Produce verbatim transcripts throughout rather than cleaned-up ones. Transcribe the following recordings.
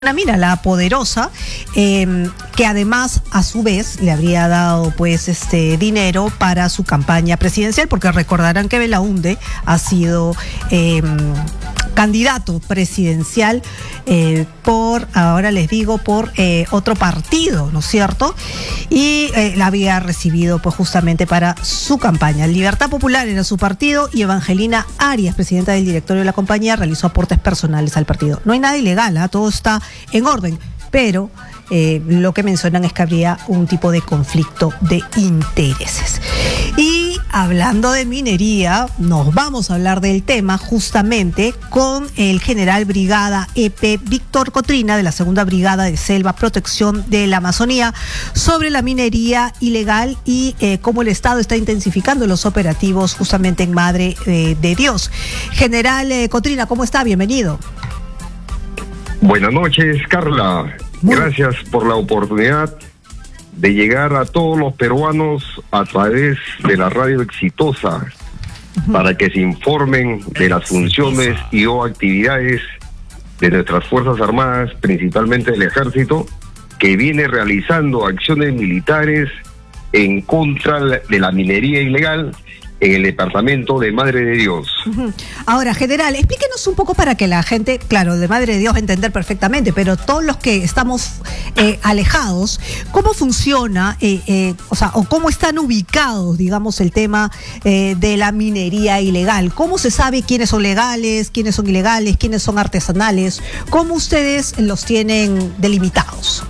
Una mina, la Poderosa, eh, que además a su vez le habría dado pues este dinero para su campaña presidencial, porque recordarán que Belaunde ha sido eh, candidato presidencial eh, por, ahora les digo, por eh, otro partido, ¿no es cierto? Y eh, la había recibido pues justamente para su campaña. Libertad Popular era su partido y Evangelina Arias, presidenta del directorio de la compañía, realizó aportes personales al partido. No hay nada ilegal, ¿eh? Todo está en orden, pero eh, lo que mencionan es que habría un tipo de conflicto de intereses. Y hablando de minería, nos vamos a hablar del tema justamente con el general brigada E P Víctor Cotrina de la segunda brigada de Selva Protección de la Amazonía sobre la minería ilegal y eh, cómo el Estado está intensificando los operativos justamente en Madre eh, de Dios. General eh, Cotrina, ¿cómo está? Bienvenido. Buenas noches, Carla. Gracias por la oportunidad de llegar a todos los peruanos a través de la radio Exitosa uh-huh. para que se informen de las funciones y o actividades de nuestras Fuerzas Armadas, principalmente del Ejército, que viene realizando acciones militares en contra de la minería ilegal en el departamento de Madre de Dios. Uh-huh. Ahora, general, explíquenos un poco para que la gente, claro, de Madre de Dios va a entender perfectamente, pero todos los que estamos eh, alejados, ¿cómo funciona, eh, eh, o sea, o cómo están ubicados, digamos, el tema eh, de la minería ilegal? ¿Cómo se sabe quiénes son legales, quiénes son ilegales, quiénes son artesanales? ¿Cómo ustedes los tienen delimitados?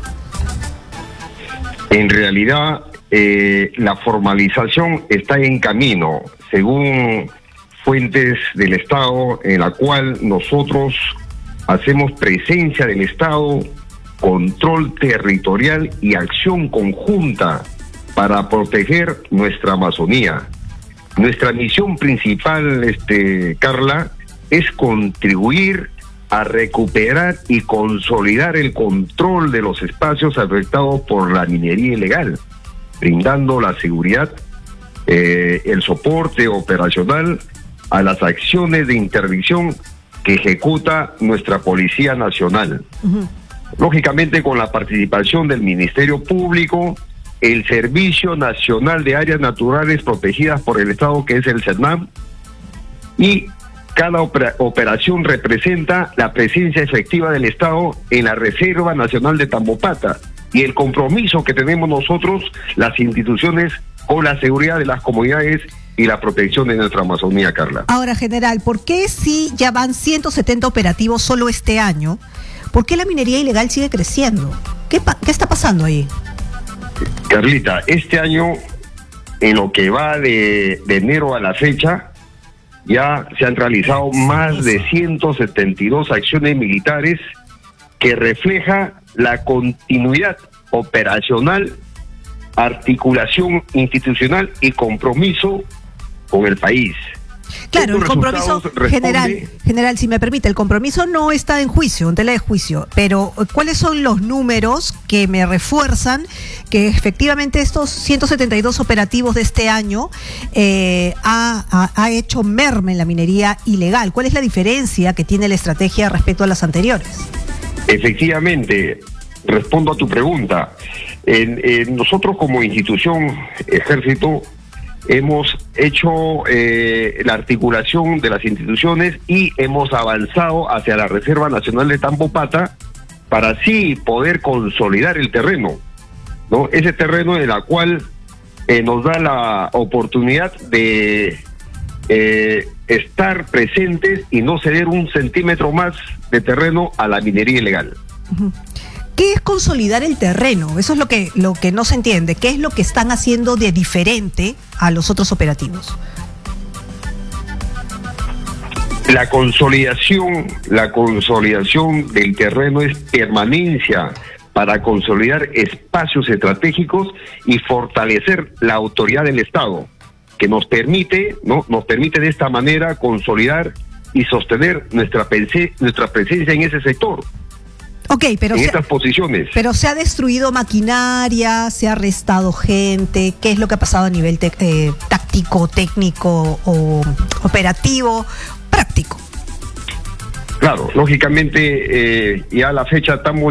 En realidad, Eh, la formalización está en camino, según fuentes del Estado, en la cual nosotros hacemos presencia del Estado, control territorial y acción conjunta para proteger nuestra Amazonía. Nuestra misión principal, este, Carla, es contribuir a recuperar y consolidar el control de los espacios afectados por la minería ilegal, brindando la seguridad, eh, el soporte operacional a las acciones de interdicción que ejecuta nuestra Policía Nacional. Uh-huh. Lógicamente con la participación del Ministerio Público, el Servicio Nacional de Áreas Naturales Protegidas por el Estado, que es el SERNAM, y cada opera- operación representa la presencia efectiva del Estado en la Reserva Nacional de Tambopata, y el compromiso que tenemos nosotros, las instituciones, con la seguridad de las comunidades y la protección de nuestra Amazonía, Carla. Ahora, general, ¿por qué si ya van ciento setenta operativos solo este año? ¿Por qué la minería ilegal sigue creciendo? ¿Qué, pa- qué está pasando ahí? Carlita, este año, en lo que va de, de enero a la fecha, ya se han realizado más de ciento setenta y dos acciones militares que refleja la continuidad operacional, articulación institucional y compromiso con el país. Claro, el compromiso, general, general, si me permite, el compromiso no está en juicio, en tela de juicio, pero ¿cuáles son los números que me refuerzan que efectivamente estos ciento setenta y dos operativos de este año eh, ha, ha, ha hecho merma en la minería ilegal? ¿Cuál es la diferencia que tiene la estrategia respecto a las anteriores? Efectivamente, respondo a tu pregunta. En, en nosotros como institución Ejército hemos hecho eh, la articulación de las instituciones y hemos avanzado hacia la Reserva Nacional de Tambopata para así poder consolidar el terreno, ¿no? Ese terreno en el cual eh, nos da la oportunidad de eh, estar presentes y no ceder un centímetro más de terreno a la minería ilegal. ¿Qué es consolidar el terreno? Eso es lo que, lo que no se entiende. ¿Qué es lo que están haciendo de diferente a los otros operativos? La consolidación, la consolidación del terreno es permanencia para consolidar espacios estratégicos y fortalecer la autoridad del Estado, que nos permite, ¿no? Nos permite de esta manera consolidar y sostener nuestra, pense, nuestra presencia en ese sector. Ok, pero en se, estas posiciones. Pero se ha destruido maquinaria, se ha arrestado gente. ¿Qué es lo que ha pasado a nivel te, eh, táctico, técnico o operativo, práctico? Claro, lógicamente eh, ya la fecha está muy